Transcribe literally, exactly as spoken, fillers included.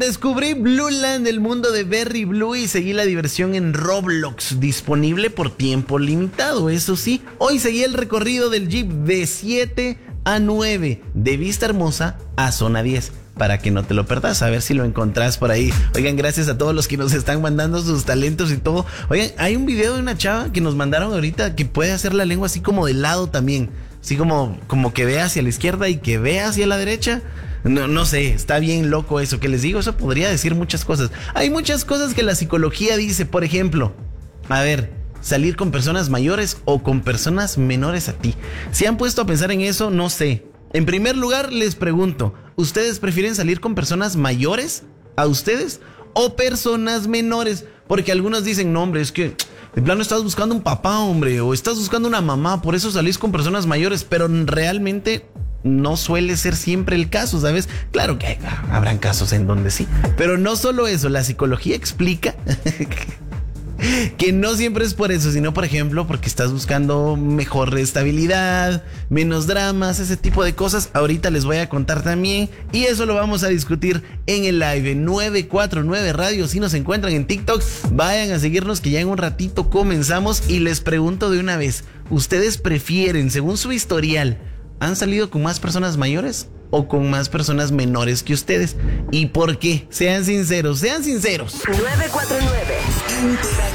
Descubrí Blue Land, el mundo de Berry Blue, y seguí la diversión en Roblox, disponible por tiempo limitado. Eso sí, hoy seguí el recorrido del Jeep de siete a nueve, de Vista Hermosa a Zona diez, para que no te lo perdas, a ver si lo encontrás por ahí. Oigan, gracias a todos los que nos están mandando sus talentos y todo. Oigan, hay un video de una chava que nos mandaron ahorita que puede hacer la lengua así como de lado también, así como, como que vea hacia la izquierda y que vea hacia la derecha. No, no sé, está bien loco eso que les digo. Eso podría decir muchas cosas. Hay muchas cosas que la psicología dice. Por ejemplo, a ver, salir con personas mayores o con personas menores a ti. ¿Se han puesto a pensar en eso? No sé. En primer lugar, les pregunto, ¿ustedes prefieren salir con personas mayores a ustedes o personas menores? Porque algunos dicen, no, hombre, es que de plano estás buscando un papá, hombre, o estás buscando una mamá, por eso salís con personas mayores, pero realmente no suele ser siempre el caso, ¿sabes? Claro que habrán casos en donde sí, pero no solo eso, la psicología explica que no siempre es por eso, sino por ejemplo porque estás buscando mejor estabilidad, menos dramas, ese tipo de cosas. Ahorita les voy a contar también, y eso lo vamos a discutir en el live nueve cuatro nueve Radio. Si nos encuentran en TikTok, vayan a seguirnos, que ya en un ratito comenzamos. Y les pregunto de una vez, ¿ustedes prefieren, según su historial, han salido con más personas mayores o con más personas menores que ustedes? ¿Y por qué? Sean sinceros, sean sinceros. nueve cuatro nueve